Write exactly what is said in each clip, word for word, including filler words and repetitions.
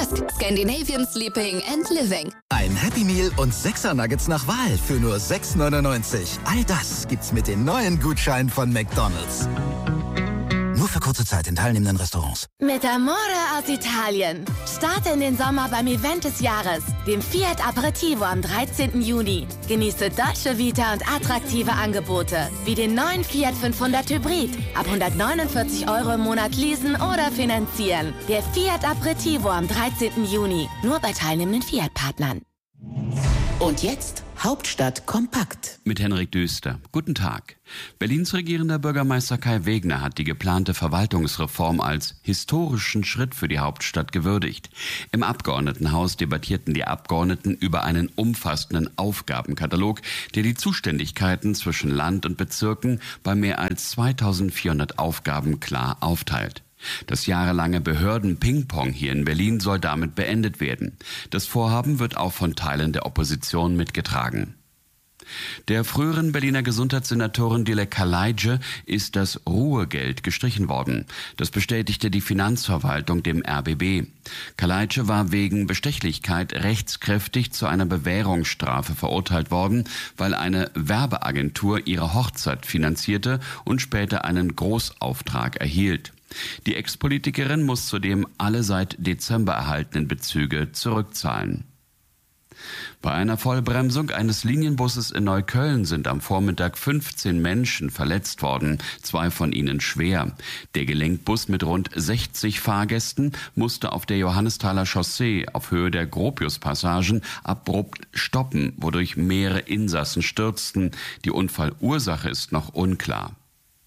Maersk, Scandinavian Sleeping and Living. Ein Happy Meal und sechser Nuggets nach Wahl für nur sechs neunundneunzig. All das gibt's mit den neuen Gutscheinen von McDonald's. Nur für kurze Zeit in teilnehmenden Restaurants. Mit Amore aus Italien. Starte in den Sommer beim Event des Jahres, dem Fiat Aperitivo am dreizehnten Juni. Genieße Dolce Vita und attraktive Angebote, wie den neuen Fiat fünfhundert Hybrid. Ab hundertneunundvierzig Euro im Monat leasen oder finanzieren. Der Fiat Aperitivo am dreizehnten Juni. Nur bei teilnehmenden Fiat-Partnern. Und jetzt Hauptstadt kompakt. Mit Henrik Düster. Guten Tag. Berlins regierender Bürgermeister Kai Wegner hat die geplante Verwaltungsreform als historischen Schritt für die Hauptstadt gewürdigt. Im Abgeordnetenhaus debattierten die Abgeordneten über einen umfassenden Aufgabenkatalog, der die Zuständigkeiten zwischen Land und Bezirken bei mehr als zweitausendvierhundert Aufgaben klar aufteilt. Das jahrelange Behörden-Ping-Pong hier in Berlin soll damit beendet werden. Das Vorhaben wird auch von Teilen der Opposition mitgetragen. Der früheren Berliner Gesundheitssenatorin Dilek Kaleidje ist das Ruhegeld gestrichen worden. Das bestätigte die Finanzverwaltung dem R B B. Kaleidje war wegen Bestechlichkeit rechtskräftig zu einer Bewährungsstrafe verurteilt worden, weil eine Werbeagentur ihre Hochzeit finanzierte und später einen Großauftrag erhielt. Die Ex-Politikerin muss zudem alle seit Dezember erhaltenen Bezüge zurückzahlen. Bei einer Vollbremsung eines Linienbusses in Neukölln sind am Vormittag fünfzehn Menschen verletzt worden, zwei von ihnen schwer. Der Gelenkbus mit rund sechzig Fahrgästen musste auf der Johannesthaler Chaussee auf Höhe der Gropiuspassagen abrupt stoppen, wodurch mehrere Insassen stürzten. Die Unfallursache ist noch unklar.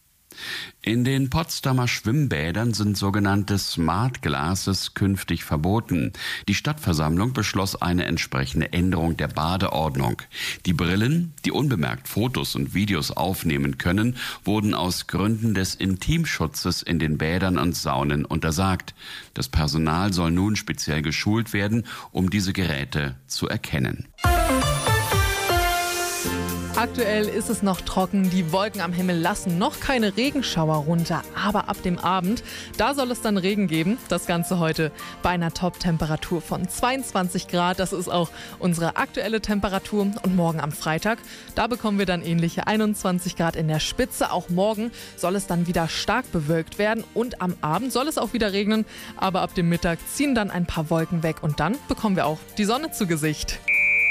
In den Potsdamer Schwimmbädern sind sogenannte Smart Glasses künftig verboten. Die Stadtversammlung beschloss eine entsprechende Änderung der Badeordnung. Die Brillen, die unbemerkt Fotos und Videos aufnehmen können, wurden aus Gründen des Intimschutzes in den Bädern und Saunen untersagt. Das Personal soll nun speziell geschult werden, um diese Geräte zu erkennen. Aktuell ist es noch trocken, die Wolken am Himmel lassen noch keine Regenschauer runter, aber ab dem Abend, da soll es dann Regen geben. Das Ganze heute bei einer Top-Temperatur von zweiundzwanzig Grad. Das ist auch unsere aktuelle Temperatur. Und morgen am Freitag, da bekommen wir dann ähnliche einundzwanzig Grad in der Spitze. Auch morgen soll es dann wieder stark bewölkt werden und am Abend soll es auch wieder regnen. Aber ab dem Mittag ziehen dann ein paar Wolken weg und dann bekommen wir auch die Sonne zu Gesicht.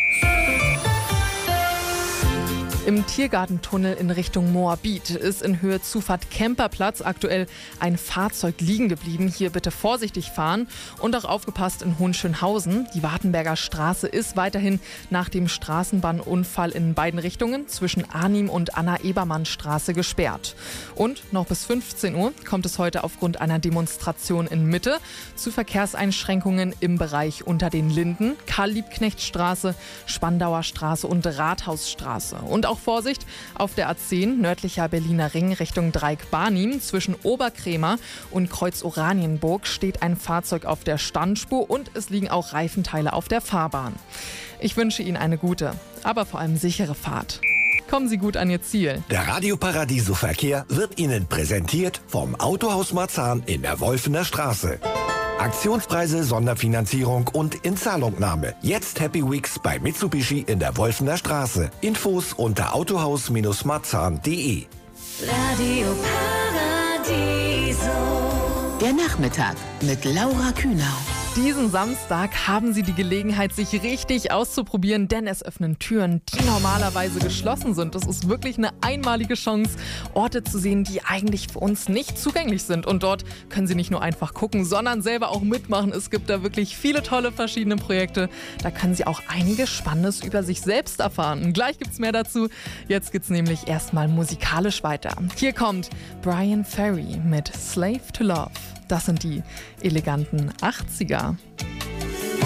Im Tiergartentunnel in Richtung Moabit ist in Höhe Zufahrt Kemperplatz aktuell ein Fahrzeug liegen geblieben. Hier bitte vorsichtig fahren und auch aufgepasst in Hohenschönhausen. Die Wartenberger Straße ist weiterhin nach dem Straßenbahnunfall in beiden Richtungen zwischen Arnim und Anna-Ebermann-Straße gesperrt. Und noch bis fünfzehn Uhr kommt es heute aufgrund einer Demonstration in Mitte zu Verkehrseinschränkungen im Bereich unter den Linden, Karl-Liebknecht-Straße, Spandauer Straße und Rathausstraße. Und auch Vorsicht auf der A zehn nördlicher Berliner Ring Richtung Dreieck Barnim. Zwischen Oberkrämer und Kreuz Oranienburg steht ein Fahrzeug auf der Standspur und es liegen auch Reifenteile auf der Fahrbahn. Ich wünsche Ihnen eine gute, aber vor allem sichere Fahrt. Kommen Sie gut an Ihr Ziel. Der Radio Paradiso Verkehr wird Ihnen präsentiert vom Autohaus Marzahn in der Wolfener Straße. Aktionspreise, Sonderfinanzierung und Inzahlungnahme. Jetzt Happy Weeks bei Mitsubishi in der Wolfener Straße. Infos unter autohaus marzahn punkt de. Radio Paradiso. Der Nachmittag mit Laura Kühnau. Diesen Samstag haben Sie die Gelegenheit, sich richtig auszuprobieren, denn es öffnen Türen, die normalerweise geschlossen sind. Das ist wirklich eine einmalige Chance, Orte zu sehen, die eigentlich für uns nicht zugänglich sind. Und dort können Sie nicht nur einfach gucken, sondern selber auch mitmachen. Es gibt da wirklich viele tolle verschiedene Projekte. Da können Sie auch einiges Spannendes über sich selbst erfahren. Und gleich gibt's mehr dazu. Jetzt geht's nämlich erstmal musikalisch weiter. Hier kommt Brian Ferry mit Slave to Love. Das sind die eleganten achtziger.